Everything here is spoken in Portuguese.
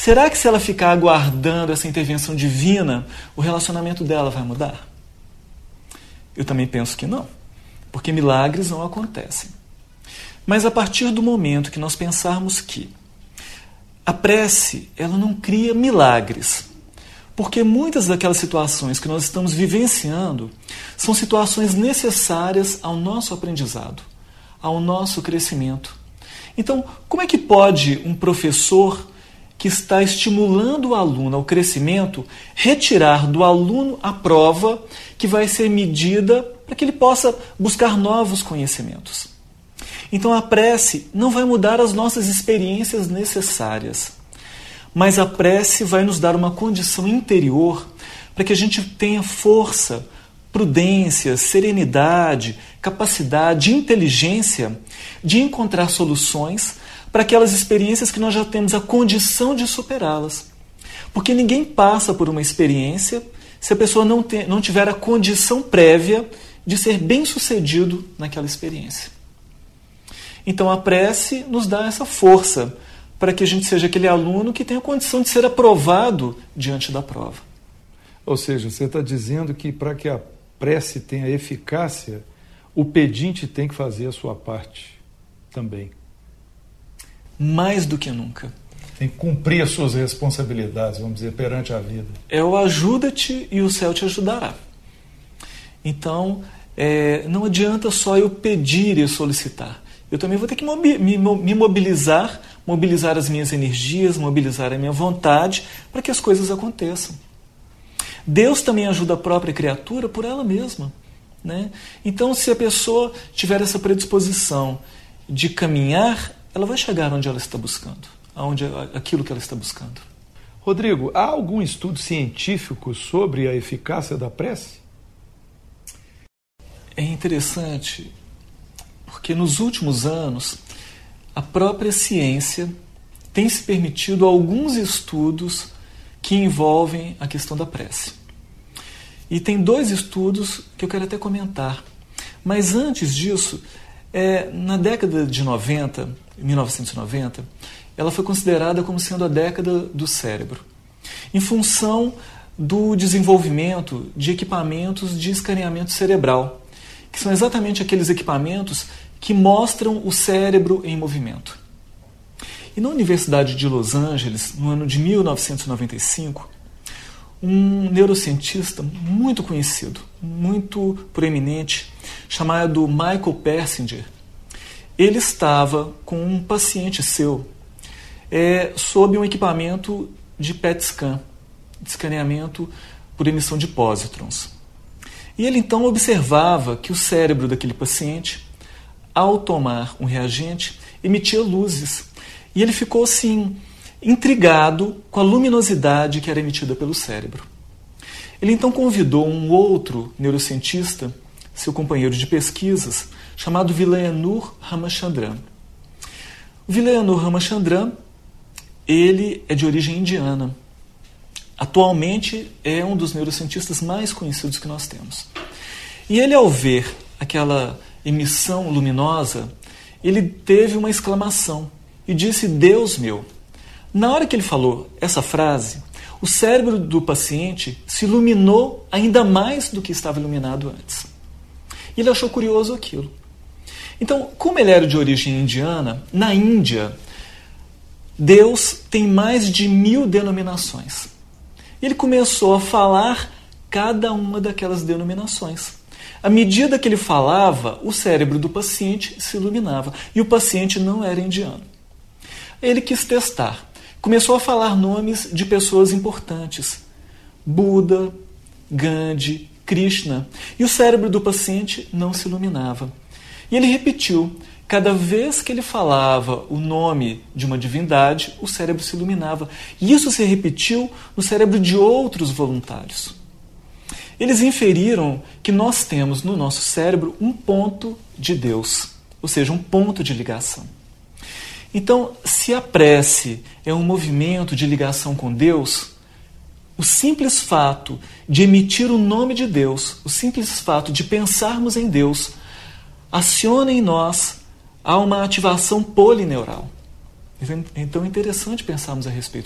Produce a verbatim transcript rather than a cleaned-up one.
será que se ela ficar aguardando essa intervenção divina, o relacionamento dela vai mudar? Eu também penso que não, porque milagres não acontecem. Mas a partir do momento que nós pensarmos que a prece, ela não cria milagres, porque muitas daquelas situações que nós estamos vivenciando são situações necessárias ao nosso aprendizado, ao nosso crescimento. Então, como é que pode um professor que está estimulando o aluno ao crescimento retirar do aluno a prova que vai ser medida para que ele possa buscar novos conhecimentos? Então a prece não vai mudar as nossas experiências necessárias, mas a prece vai nos dar uma condição interior para que a gente tenha força, prudência, serenidade, capacidade, inteligência de encontrar soluções para aquelas experiências que nós já temos a condição de superá-las. Porque ninguém passa por uma experiência se a pessoa não, tem, não tiver a condição prévia de ser bem-sucedido naquela experiência. Então a prece nos dá essa força para que a gente seja aquele aluno que tem a condição de ser aprovado diante da prova. Ou seja, você está dizendo que para que a prece tenha eficácia, o pedinte tem que fazer a sua parte também. Mais do que nunca. Tem que cumprir as suas responsabilidades, vamos dizer, perante a vida. É o ajuda-te e o céu te ajudará. Então, é, não adianta só eu pedir e solicitar. Eu também vou ter que mobi- me, me mobilizar, mobilizar as minhas energias, mobilizar a minha vontade para que as coisas aconteçam. Deus também ajuda a própria criatura por ela mesma, né? Então, se a pessoa tiver essa predisposição de caminhar, ela vai chegar onde ela está buscando, aonde, aquilo que ela está buscando. Rodrigo, há algum estudo científico sobre a eficácia da prece? É interessante, porque nos últimos anos, a própria ciência tem se permitido alguns estudos que envolvem a questão da prece. E tem dois estudos que eu quero até comentar. Mas antes disso, é, na década de noventa, mil novecentos e noventa, ela foi considerada como sendo a década do cérebro, em função do desenvolvimento de equipamentos de escaneamento cerebral, que são exatamente aqueles equipamentos que mostram o cérebro em movimento. E na Universidade de Los Angeles, no ano de mil novecentos e noventa e cinco, um neurocientista muito conhecido, muito proeminente, chamado Michael Persinger, ele estava com um paciente seu é, sob um equipamento de P E T scan, de escaneamento por emissão de pósitrons. E ele então observava que o cérebro daquele paciente, ao tomar um reagente, emitia luzes. E ele ficou assim, intrigado com a luminosidade que era emitida pelo cérebro. Ele então convidou um outro neurocientista, seu companheiro de pesquisas, chamado Vilayanur Ramachandran. O Vilayanur Ramachandran, ele é de origem indiana. Atualmente é um dos neurocientistas mais conhecidos que nós temos. E ele, ao ver aquela emissão luminosa, ele teve uma exclamação e disse: Deus meu! Na hora que ele falou essa frase, o cérebro do paciente se iluminou ainda mais do que estava iluminado antes. E ele achou curioso aquilo. Então, como ele era de origem indiana, na Índia, Deus tem mais de mil denominações. Ele começou a falar cada uma daquelas denominações. À medida que ele falava, o cérebro do paciente se iluminava. E o paciente não era indiano. Ele quis testar. Começou a falar nomes de pessoas importantes. Buda, Gandhi, Krishna. E o cérebro do paciente não se iluminava. E ele repetiu. Cada vez que ele falava o nome de uma divindade, o cérebro se iluminava. E isso se repetiu no cérebro de outros voluntários. Eles inferiram que nós temos no nosso cérebro um ponto de Deus, ou seja, um ponto de ligação. Então, se a prece é um movimento de ligação com Deus, o simples fato de emitir o nome de Deus, o simples fato de pensarmos em Deus, aciona em nós há uma ativação polineural. Então é interessante pensarmos a respeito